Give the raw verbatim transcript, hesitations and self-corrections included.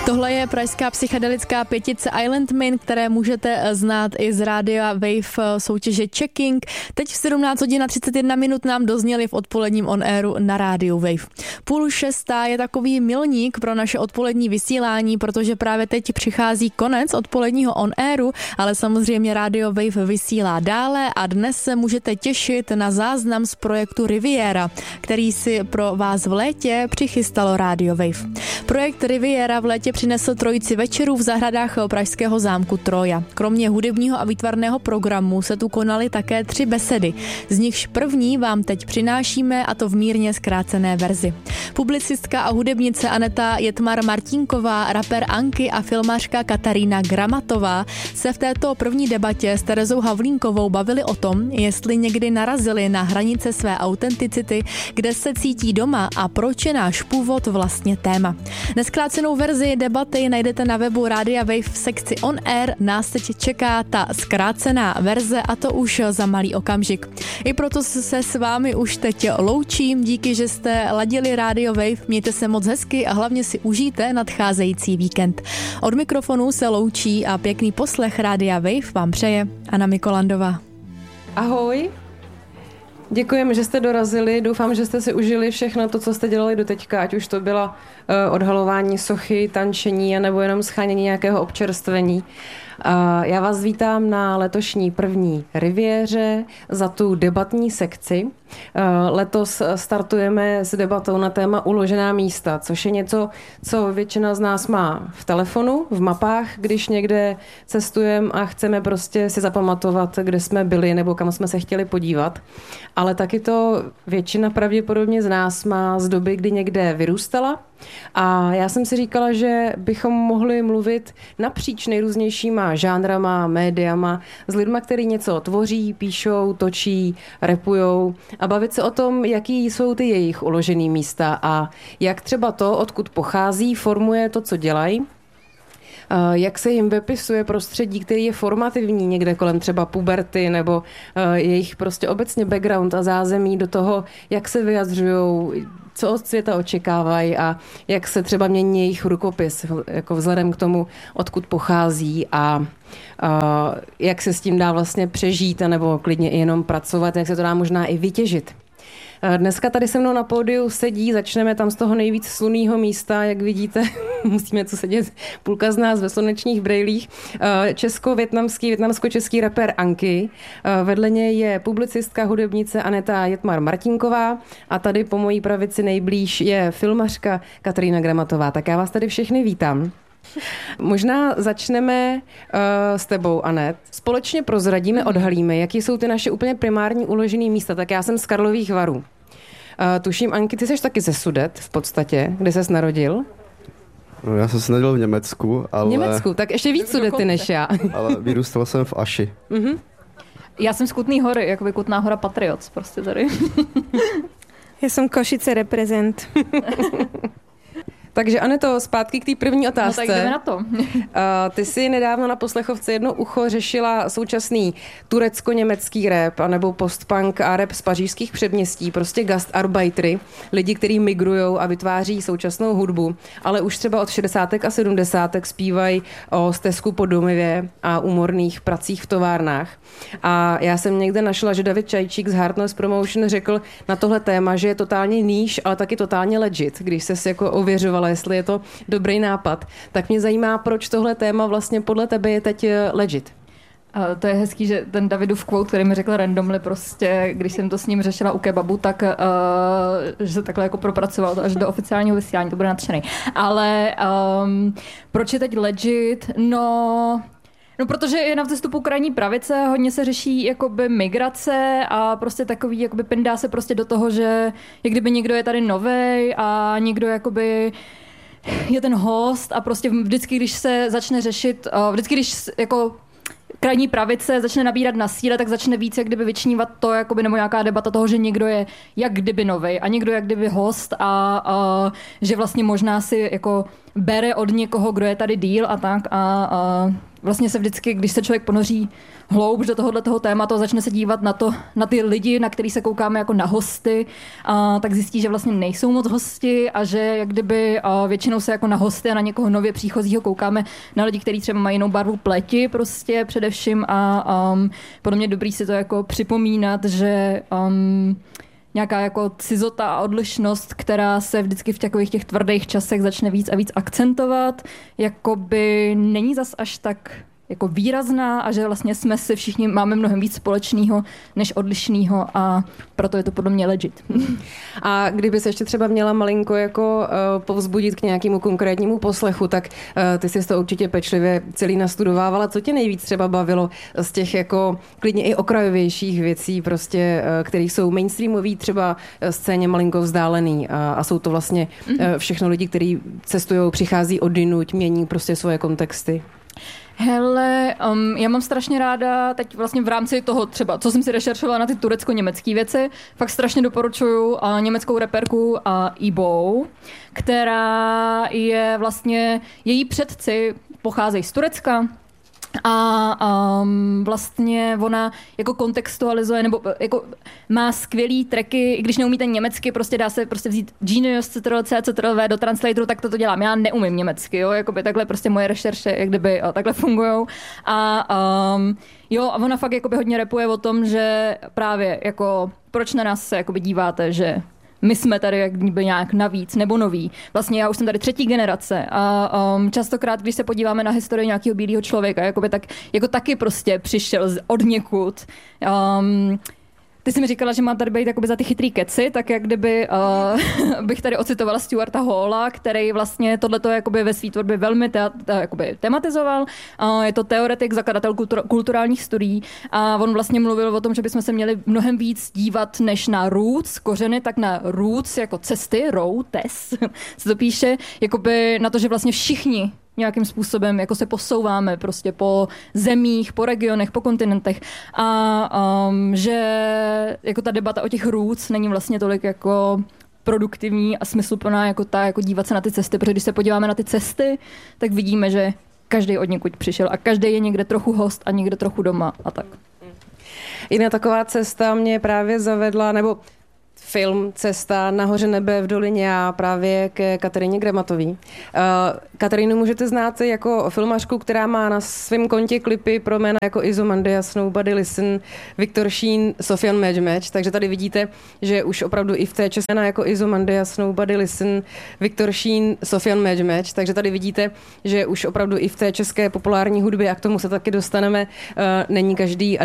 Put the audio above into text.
Tohle je pražská psychedelická pětice Island Min, které můžete znát i z rádia Wave soutěže Checking. Teď v sedmnáct hodin a třicet jedna minut nám dozněli v odpoledním on airu na rádiu Wave. Půl šestá je takový milník pro naše odpolední vysílání, protože právě teď přichází konec odpoledního on airu, ale samozřejmě rádio Wave vysílá dále a dnes se můžete těšit na záznam z projektu Riviera, který si pro vás v létě přichystalo rádio Wave. Projekt Riviera v létě přinesl trojici večerů v zahradách pražského zámku Troja. Kromě hudebního a výtvarného programu se tu konaly také tři besedy. Z nichž první vám teď přinášíme, a to v mírně zkrácené verzi. Publicistka a hudebnice Aneta Jetmar Martinková, rapper Anky a filmařka Katarína Gramatová se v této první debatě s Terezou Havlínkovou bavili o tom, jestli někdy narazili na hranice své autenticity, kde se cítí doma a proč je náš původ vlastně téma. Neskrácenou verzi debaty najdete na webu Rádia Wave v sekci On Air. Nás teď čeká ta zkrácená verze a to už za malý okamžik. I proto se s vámi už teď loučím. Díky, že jste ladili Rádio Wave. Mějte se moc hezky a hlavně si užijte nadcházející víkend. Od mikrofonu se loučí a pěkný poslech Rádia Wave vám přeje Anna Mikolandová. Ahoj. Děkujeme, že jste dorazili. Doufám, že jste si užili všechno to, co jste dělali doteďka, ať už to byla uh, odhalování sochy, tančení, nebo jenom schánění nějakého občerstvení. Uh, já vás vítám na letošní první Riviéře za tu debatní sekci. Uh, letos startujeme s debatou na téma uložená místa, což je něco, co většina z nás má v telefonu, v mapách, když někde cestujeme a chceme prostě si zapamatovat, kde jsme byli nebo kam jsme se chtěli podívat. Ale taky to většina pravděpodobně z nás má z doby, kdy někde vyrůstala. A já jsem si říkala, že bychom mohli mluvit napříč nejrůznějšíma žánrama, médiama, s lidma, kteří něco tvoří, píšou, točí, rapujou a bavit se o tom, jaký jsou ty jejich uložený místa a jak třeba to, odkud pochází, formuje to, co dělají. Jak se jim vypisuje prostředí, který je formativní někde kolem třeba puberty nebo jejich prostě obecně background a zázemí do toho, jak se vyjadřujou, co od světa očekávají a jak se třeba mění jejich rukopis jako vzhledem k tomu, odkud pochází a a jak se s tím dá vlastně přežít nebo klidně i jenom pracovat, jak se to dá možná i vytěžit. Dneska tady se mnou na pódiu sedí, začneme tam z toho nejvíc slunného místa, jak vidíte, musíme co sedět půlka z nás ve slunečních brejlích, česko-větnamský, větnamsko-český rapper Anky, vedle něj je publicistka, hudebnice Aneta Jetmar Martinková a tady po mojí pravici nejblíž je filmařka Katarína Gramatová. Tak já vás tady všechny vítám. Možná začneme uh, s tebou, Anet. Společně prozradíme, odhalíme, jaký jsou ty naše úplně primární uložené místa. Tak já jsem z Karlových Varů. Uh, tuším, Anky, ty jsi taky ze Sudet v podstatě, kde ses narodil? No, já jsem se narodil v Německu, ale... V Německu, tak ještě víc Sudety než já. Ale vyrůstal jsem v Aši. Uh-huh. Já jsem z Kutný Hory, jakoby Kutná Hora Patriots, prostě tady. Já jsem Košice reprezent. Takže Aneto, zpátky k té první otázce. No tak jdeme na to. uh, ty jsi nedávno na Poslechovce jedno ucho řešila současný turecko-německý rap anebo postpunk a rap z pařížských předměstí, prostě gastarbeitery, lidi, kteří migrujou a vytváří současnou hudbu, ale už třeba od šedesátek a sedmdesátek zpívají o stezku po domově a úmorných pracích v továrnách. A já jsem někde našla, že David Čajčík z Hardness Promotion řekl na tohle téma, že je totálně níž, ale taky totálně legit, když ses jako ověřovala, jestli je to dobrý nápad. Tak mě zajímá, proč tohle téma vlastně podle tebe je teď legit. Uh, to je hezký, že ten Davidův quote, který mi řekl randomly prostě, když jsem to s ním řešila u kebabu, tak uh, že se takhle jako propracoval to až do oficiálního vysílání, to bude nadšený. Ale um, proč je teď legit? No... No, protože je na vzestupu krajní pravice, hodně se řeší jakoby migrace a prostě takový, jakoby pindá se prostě do toho, že jak kdyby někdo je tady novej a někdo jakoby je ten host a prostě vždycky, když se začne řešit, vždycky, když jako krajní pravice začne nabírat na síle, tak začne víc jak kdyby vyčnívat to, jakoby, nebo nějaká debata toho, že někdo je jak kdyby novej a někdo jak kdyby host a, a že vlastně možná si jako bere od někoho, kdo je tady díl a tak a, a vlastně se vždycky, když se člověk ponoří hloubš do tohohle toho tématu a začne se dívat na to, na ty lidi, na který se koukáme jako na hosty, a tak zjistí, že vlastně nejsou moc hosti a že jak kdyby a většinou se jako na hosty a na někoho nově příchozího koukáme na lidi, kteří třeba mají jinou barvu pleti prostě především a um, podle mě dobrý si to jako připomínat, že um, nějaká jako cizota a odlišnost, která se vždycky v takových těch tvrdých časech začne víc a víc akcentovat, jakoby není zas až tak jako výrazná a že vlastně jsme si všichni máme mnohem víc společného než odlišného a proto je to podle mě legit. A kdyby se ještě třeba měla malinko jako uh, povzbudit k nějakému konkrétnímu poslechu, tak uh, ty jsi to určitě pečlivě celý nastudovávala. Co tě nejvíc třeba bavilo z těch jako klidně i okrajovějších věcí, prostě, uh, které jsou mainstreamový, třeba scéně malinko vzdálený a, a jsou to vlastně uh, všechno lidi, kteří cestují, přichází odjinuť, mění prostě svoje kontexty. Hele, um, já mám strašně ráda, teď vlastně v rámci toho třeba, co jsem si rešeršovala na ty turecko-německé věci, fakt strašně doporučuju uh, německou reperku uh, Ibou, která je vlastně, její předci pocházejí z Turecka, a um, vlastně ona jako kontextualizuje, nebo jako má skvělý tracky, i když neumíte německy, prostě dá se prostě vzít Genius, ctrl C, ctrl V do translatoru, tak to, to dělám. Já neumím německy, jo, jakoby takhle prostě moje rešerše, jak kdyby o, takhle fungujou. A um, jo, a ona fakt jakoby hodně rapuje o tom, že právě jako proč na nás se jakoby díváte, že my jsme tady jak by nějak navíc nebo noví. Vlastně já už jsem tady třetí generace a um, častokrát, když se podíváme na historii nějakého bílého člověka, jakoby tak, jako taky prostě přišel z, od někud. Um, Ty jsi mi říkala, že má tady být jakoby za ty chytrý keci, tak jak kdyby uh, bych tady ocitovala Stuarta Halla, který vlastně tohleto jakoby ve své tvorbě velmi te, te, jakoby tematizoval. Uh, je to teoretik, zakladatel kultur, kulturálních studií a on vlastně mluvil o tom, že bychom se měli mnohem víc dívat než na roots, kořeny, tak na roots jako cesty, routes, se to píše, jakoby na to, že vlastně všichni nějakým způsobem jako se posouváme prostě po zemích, po regionech, po kontinentech a um, že jako ta debata o těch roots není vlastně tolik jako produktivní a smysluplná jako ta, jako dívat se na ty cesty, protože když se podíváme na ty cesty, tak vidíme, že každý od někud přišel a každý je někde trochu host a někde trochu doma a tak. Jiná taková cesta mě právě zavedla, nebo film Cesta nahoře nebe v dolině a právě ke Kateřině Grematový. Uh, Kateřinu můžete znát jako filmařku, která má na svém kontě klipy pro jména jako Izomandias, Nobody Listen, Viktor Šín, Sofian Medžmeč, takže tady vidíte, že už opravdu i v té české jako Izomandias, Nobody Listen, Viktor Šín, Sofian Medžmeč, takže tady vidíte, že už opravdu i v té české populární hudbě, a k tomu se taky dostaneme, uh, není každý